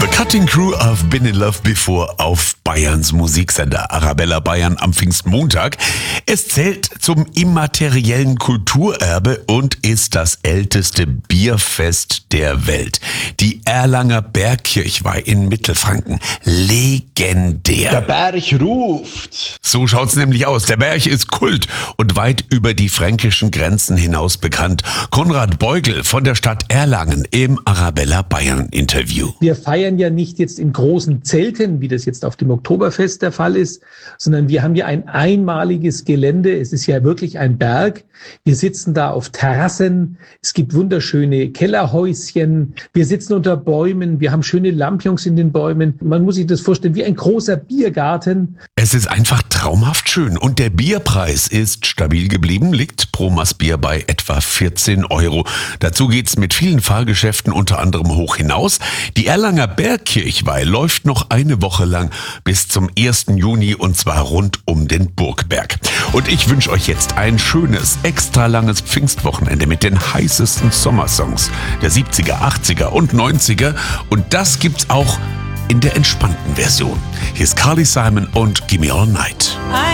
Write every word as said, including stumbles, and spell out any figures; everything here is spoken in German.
The Cutting Crew of Been in Love Before auf Bayerns Musiksender Arabella Bayern am Pfingstmontag. Es zählt zum immateriellen Kulturerbe und ist das älteste Bierfest der Welt. Die Erlanger Bergkirchweih in Mittelfranken. Legendär. Der Berg ruft. So schaut's nämlich aus. Der Berg ist Kult und weit über die fränkischen Grenzen hinaus bekannt. Konrad Beugel von der Stadt Erlangen im Arabella Bayern Interview. Wir feiern ja nicht jetzt in großen Zelten, wie das jetzt auf dem Oktoberfest der Fall ist, sondern wir haben ja ein einmaliges Gelände. Es ist ja wirklich ein Berg. Wir sitzen da auf Terrassen. Es gibt wunderschöne Kellerhäuschen. Wir sitzen unter Bäumen. Wir haben schöne Lampions in den Bäumen. Man muss sich das vorstellen wie ein großer Biergarten. Es ist einfach traumhaft schön und der Bierpreis ist stabil geblieben, liegt pro Maßbier bei etwa vierzehn Euro. Dazu geht's mit vielen Fahrgeschäften unter anderem hoch hinaus. Die Erlanger Bergkirchweih läuft noch eine Woche lang bis zum ersten Juni und zwar rund um den Burgberg. Und ich wünsche euch jetzt ein schönes, extra langes Pfingstwochenende mit den heißesten Sommersongs der siebziger, achtziger und neunziger und das gibt's auch in der entspannten Version. Hier ist Carly Simon und Gimme All Night. I